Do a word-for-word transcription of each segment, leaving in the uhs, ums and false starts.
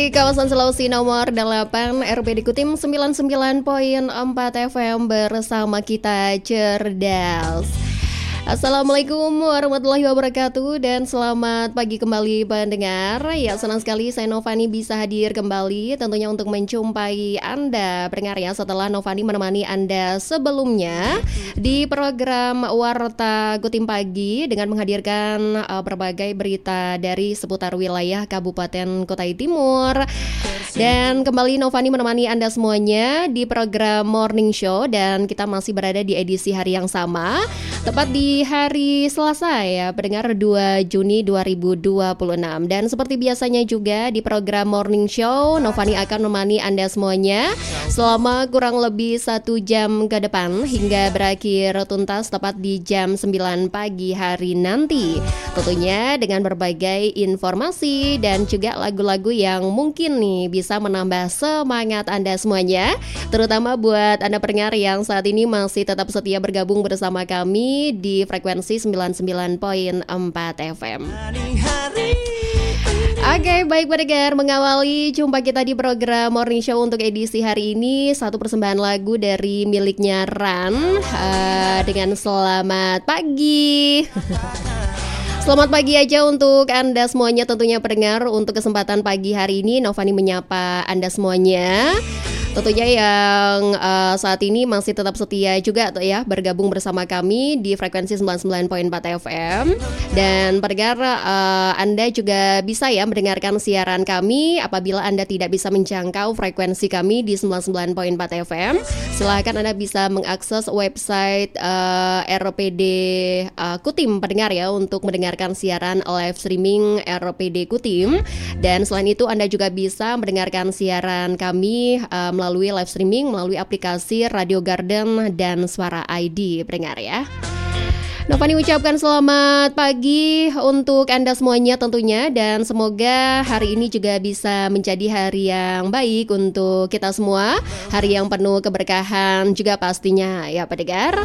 Di kawasan Sulawesi nomor delapan R P D Kutim sembilan puluh sembilan koma empat F M bersama kita cerdas. Assalamualaikum warahmatullahi wabarakatuh dan selamat pagi kembali pendengar. Ya, senang sekali saya Novani bisa hadir kembali tentunya untuk menjumpai Anda pendengar ya, setelah Novani menemani Anda sebelumnya di program Warta Kutim Pagi dengan menghadirkan uh, berbagai berita dari seputar wilayah Kabupaten Kutai Timur. Dan kembali Novani menemani Anda semuanya di program Morning Show dan kita masih berada di edisi hari yang sama, tepat di hari Selasa ya, pendengar dua Juni dua ribu dua puluh enam. Dan seperti biasanya juga di program Morning Show, Novani akan menemani Anda semuanya selama kurang lebih satu jam ke depan hingga berakhir tuntas tepat di jam sembilan pagi hari nanti. Tentunya dengan berbagai informasi dan juga lagu-lagu yang mungkin nih bisa menambah semangat Anda semuanya, terutama buat Anda pendengar yang saat ini masih tetap setia bergabung bersama kami di frekuensi sembilan puluh sembilan koma empat F M. Oke, baik pendengar, mengawali jumpa kita di program Morning Show untuk edisi hari ini, satu persembahan lagu dari miliknya Ran uh, dengan Selamat Pagi. Selamat pagi aja untuk Anda semuanya tentunya pendengar. Untuk kesempatan pagi hari ini Novani menyapa Anda semuanya tentunya yang uh, saat ini masih tetap setia juga tuh ya bergabung bersama kami di frekuensi sembilan puluh sembilan koma empat F M. Dan pendengar, uh, Anda juga bisa ya mendengarkan siaran kami apabila Anda tidak bisa menjangkau frekuensi kami di sembilan puluh sembilan koma empat F M. Silahkan Anda bisa mengakses website uh, R P D uh, Kutim pendengar ya untuk mendengarkan siaran live streaming R P D Kutim. Dan selain itu Anda juga bisa mendengarkan siaran kami uh, melalui live streaming, melalui aplikasi Radio Garden dan Suara I D, pendengar ya. Novani ucapkan selamat pagi untuk Anda semuanya tentunya, dan semoga hari ini juga bisa menjadi hari yang baik untuk kita semua, hari yang penuh keberkahan juga pastinya ya pendengar.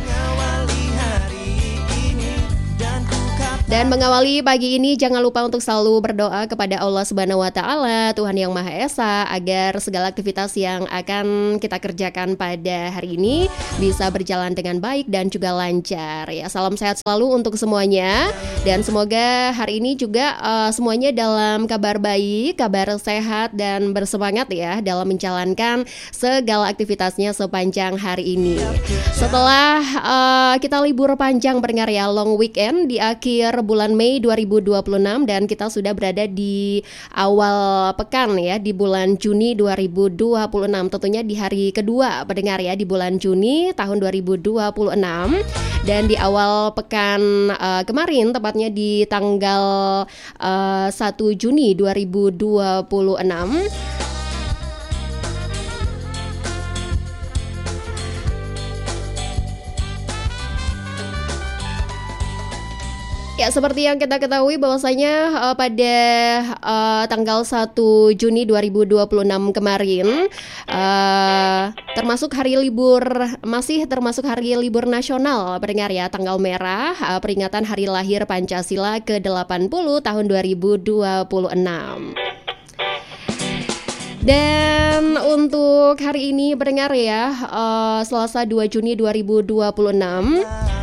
Dan mengawali pagi ini jangan lupa untuk selalu berdoa kepada Allah Subhanahu wa taala, Tuhan yang Maha Esa, agar segala aktivitas yang akan kita kerjakan pada hari ini bisa berjalan dengan baik dan juga lancar. Ya, salam sehat selalu untuk semuanya dan semoga hari ini juga uh, semuanya dalam kabar baik, kabar sehat dan bersemangat ya dalam menjalankan segala aktivitasnya sepanjang hari ini. Setelah uh, kita libur panjang pendengar ya, long weekend di akhir bulan Mei dua ribu dua puluh enam dan kita sudah berada di awal pekan ya di bulan Juni dua ribu dua puluh enam, tentunya di hari kedua pendengar ya di bulan Juni tahun dua ribu dua puluh enam. Dan di awal pekan uh, kemarin tepatnya di tanggal uh, satu Juni dua ribu dua puluh enam, ya, seperti yang kita ketahui bahwasanya uh, pada uh, tanggal satu Juni dua ribu dua puluh enam kemarin uh, termasuk hari libur, masih termasuk hari libur nasional pendengar ya, tanggal merah uh, peringatan hari lahir Pancasila ke delapan puluh tahun dua ribu dua puluh enam. Dan untuk hari ini pendengar ya, uh, Selasa dua Juni dua ribu dua puluh enam,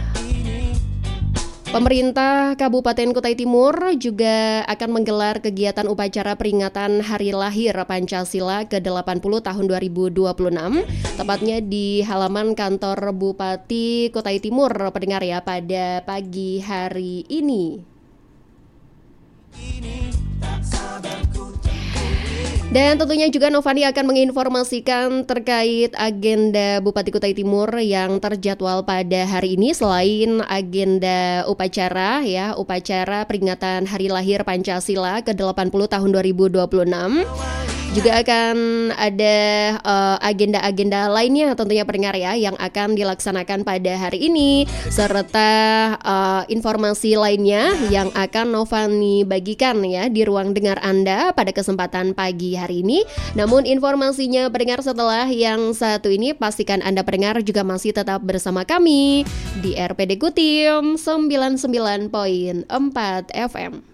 pemerintah Kabupaten Kutai Timur juga akan menggelar kegiatan upacara peringatan Hari Lahir Pancasila ke delapan puluh tahun dua ribu dua puluh enam, tepatnya di halaman kantor Bupati Kutai Timur pendengar ya pada pagi hari ini. Dan tentunya juga Novani akan menginformasikan terkait agenda Bupati Kutai Timur yang terjadwal pada hari ini. Selain agenda upacara ya, upacara peringatan Hari Lahir Pancasila ke delapan puluh tahun dua ribu dua puluh enam, juga akan ada uh, agenda-agenda lainnya tentunya pendengar ya yang akan dilaksanakan pada hari ini, serta uh, informasi lainnya yang akan Novani bagikan ya di ruang dengar Anda pada kesempatan pagi hari ini. Namun informasinya pendengar setelah yang satu ini, pastikan Anda pendengar juga masih tetap bersama kami di R P D Kutim sembilan puluh sembilan koma empat F M.